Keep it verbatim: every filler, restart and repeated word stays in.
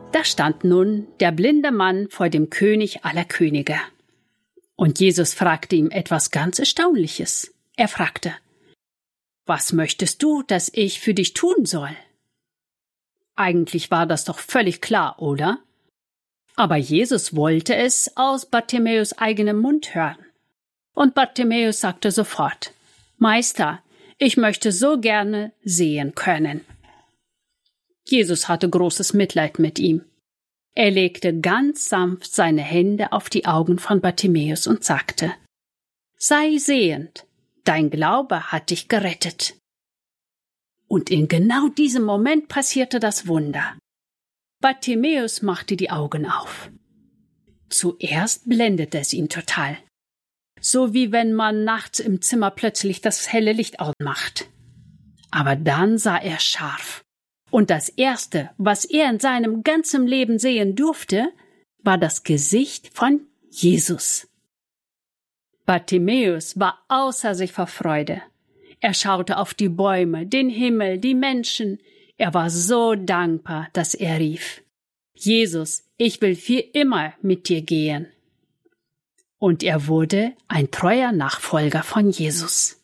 Da stand nun der blinde Mann vor dem König aller Könige. Und Jesus fragte ihm etwas ganz Erstaunliches. Er fragte: Was möchtest du, dass ich für dich tun soll? Eigentlich war das doch völlig klar, oder? Aber Jesus wollte es aus Bartimäus eigenem Mund hören. Und Bartimäus sagte sofort: Meister, ich möchte so gerne sehen können. Jesus hatte großes Mitleid mit ihm. Er legte ganz sanft seine Hände auf die Augen von Bartimäus und sagte: Sei sehend, dein Glaube hat dich gerettet. Und in genau diesem Moment passierte das Wunder. Bartimäus machte die Augen auf. Zuerst blendete es ihn total. So wie wenn man nachts im Zimmer plötzlich das helle Licht ausmacht. Aber dann sah er scharf. Und das Erste, was er in seinem ganzen Leben sehen durfte, war das Gesicht von Jesus. Bartimäus war außer sich vor Freude. Er schaute auf die Bäume, den Himmel, die Menschen. Er war so dankbar, dass er rief: Jesus, ich will für immer mit dir gehen. Und er wurde ein treuer Nachfolger von Jesus.